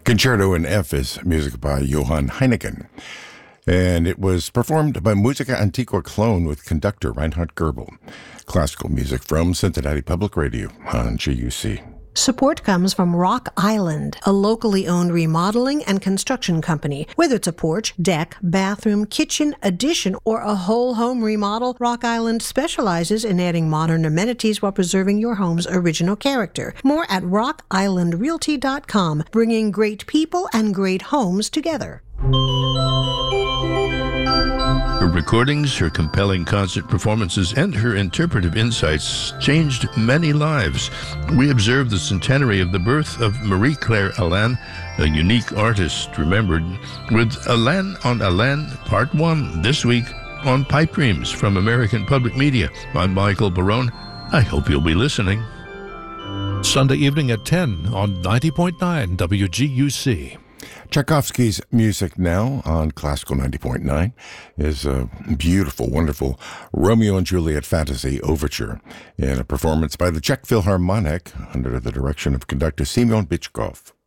Concerto in F is music by Johann Heineken. And it was performed by Musica Antiqua Cologne with conductor Reinhard Goebel. Classical music from Cincinnati Public Radio on GUC. Support comes from Rock Island, a locally owned remodeling and construction company. Whether it's a porch, deck, bathroom, kitchen, addition, or a whole home remodel, Rock Island specializes in adding modern amenities while preserving your home's original character. More at rockislandrealty.com, bringing great people and great homes together. Her recordings, her compelling concert performances, and her interpretive insights changed many lives. We observe the centenary of the birth of Marie-Claire Alain, a unique artist remembered, with Alain on Alain Part 1 this week on Pipe Dreams from American Public Media. I'm Michael Barone. I hope you'll be listening. Sunday evening at 10 on 90.9 WGUC. Tchaikovsky's music now on Classical 90.9 is a beautiful, wonderful Romeo and Juliet fantasy overture in a performance by the Czech Philharmonic under the direction of conductor Semyon Bychkov.